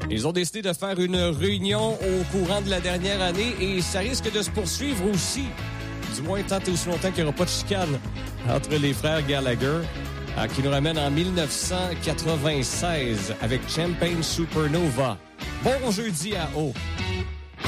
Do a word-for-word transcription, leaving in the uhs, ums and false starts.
Ils ont décidé de faire une réunion au courant de la dernière année et ça risque de se poursuivre aussi. Du moins, tant et aussi longtemps qu'il n'y aura pas de chicane entre les frères Gallagher, euh, qui nous ramène en dix-neuf cent quatre-vingt-seize avec Champagne Supernova. Bon jeudi à O.